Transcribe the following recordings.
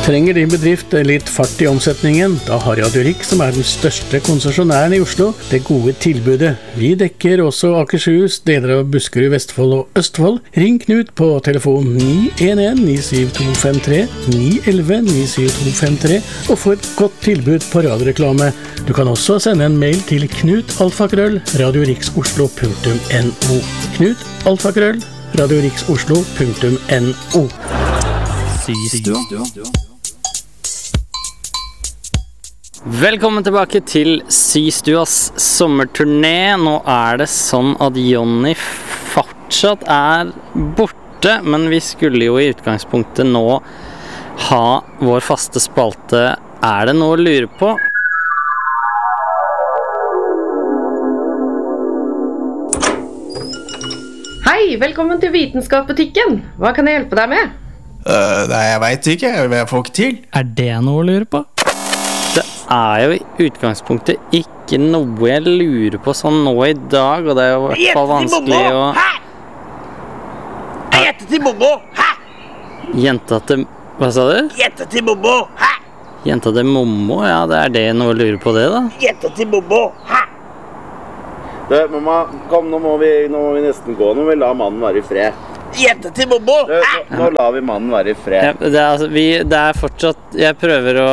Trenger din bedrift litt fart I omsetningen? Da har Radio Rik, som den største konsesjonæren I Oslo, det gode tilbudet. Vi dekker også Akershus, deler av Buskerud, Vestfold og Østfold. Ring Knut på telefon 911-97253, 911-97253, og få et godt tilbud på radioreklame. Du kan også sende en mail til knut@radioriksoslo.no. knut@radioriksoslo.no. Velkommen tilbake til Systuas sommerturné. Nå det sånn at Jonny fortsatt borte, men vi skulle jo I utgangspunktet nå ha vår faste spalte det noe å lure på? Hei, velkommen til Vitenskapsbutikken. Hva kan jeg hjelpe deg med? Nei, jeg vet ikke. Jeg får ikke til. Det noe å lure på? Det jo I utgangspunktet ikke noe jeg lurer på sånn nå I dag, og det jo I hvert fall vanskelig å... Jeg gjetter til Momo! Hæ? Jenta til... Hva sa du? Gjette til Momo! Hæ? Jenta til Momo? Ja, det noe å lure på det da. Gjette til Momo! Hæ? Mamma, kom, nå må vi nesten gå. Nå må vi la mannen være I fred. Gjette til Momo! Nå lar vi mannen være I fred. Ja, det fortsatt... Jeg prøver å...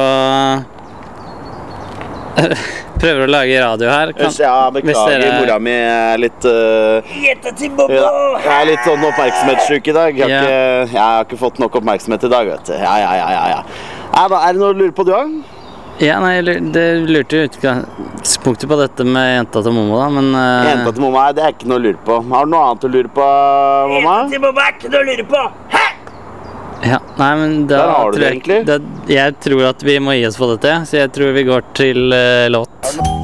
prøver å lage radio her. Ja, beklager, mora mi litt... Gjette til Momo! Jeg litt sånn oppmerksomhetssyk I dag. Jeg har ikke fått nok oppmerksomhet I dag, vet du. Ja. Det noe å lure på du har? Ja, nei, det lurte I utgangspunktet på dette med jenta til Momo da, men... Jenta til Momo, det ikke noe å lure på. Har du noe annet å lure på, mamma? Jenta til Momo ikke noe å lure på! Hæ? Ja, nei, men da der har du det egentlig. Jeg tror at vi må gi oss på dette, så jeg tror vi går til låt.